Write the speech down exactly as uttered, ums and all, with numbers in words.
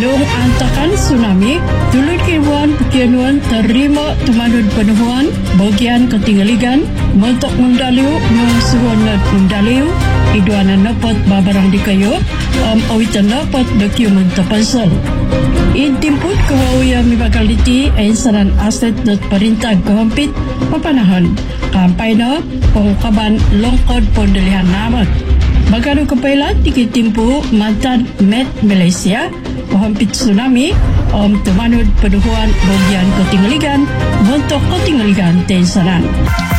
Noong antakan tsunami, dulur kiwan pekianuan terima temanud penuhuan bagian ketinggaligan mentok mendaliu noong suwanat mendaliu iduana napat babarang di kayo am um, awitan napat dokumen terpasal. Intimput kawawiya mibagaliti ay saran aset dot perintah kahampit mapanahan kampay na pangukaban longkod pondelihan namat. Magkano kapailan tikitimpu mantan Met Malaysia pahampit tsunami om um, temanud penuhuan bagian ketinggaligan bentuk ketinggaligan tensaran.